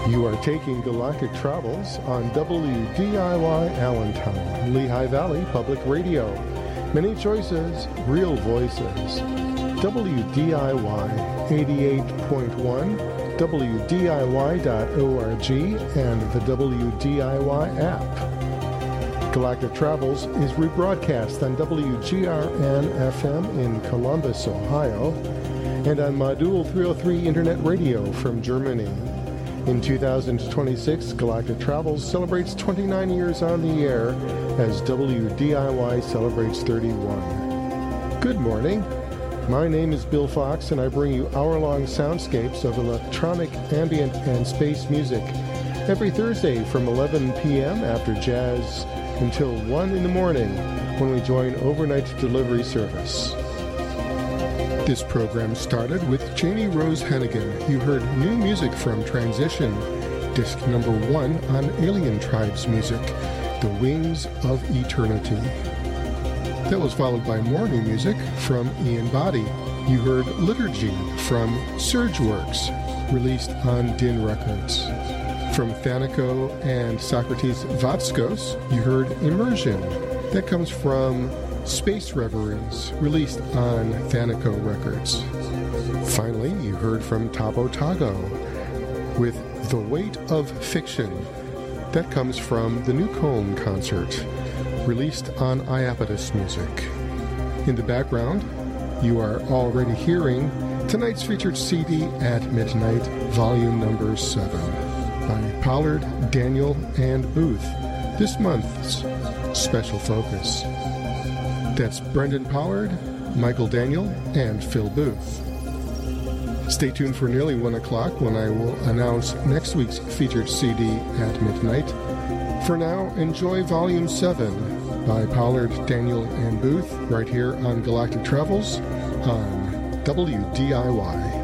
You are taking Galactic Travels on WDIY Allentown, Lehigh Valley Public Radio. Many choices, real voices. WDIY 88.1, WDIY.org, and the WDIY app. Galactic Travels is rebroadcast on WGRN-FM in Columbus, Ohio, and on Module 303 Internet Radio from Germany. In 2026, Galactic Travels celebrates 29 years on the air as WDIY celebrates 31. Good morning. My name is Bill Fox, and I bring you hour-long soundscapes of electronic, ambient, and space music every Thursday from 11 p.m. after jazz until 1 in the morning when we join overnight delivery service. This program started with Janie Rose Hennigan. You heard new music from Transition, disc number 1 on Alien Tribes music, The Wings of Eternity. That was followed by more new music from Ian Boddy. You heard Liturgy from Surgeworks, released on Din Records. From Thanico and Socrates Vatskos, you heard Immersion. That comes from Space Reveries, released on Thanico Records. Finally, you heard from Tabo Tago with The Weight of Fiction. That comes from the New Cone concert, released on Iapetus Music. In the background, you are already hearing tonight's featured CD at Midnight, volume number 7, by Pollard, Daniel, and Booth. This month's special focus. That's Brendan Pollard, Michael Daniel, and Phil Booth. Stay tuned for nearly 1 o'clock when I will announce next week's featured CD at midnight. For now, enjoy Volume 7 by Pollard, Daniel, and Booth right here on Galactic Travels on WDIY.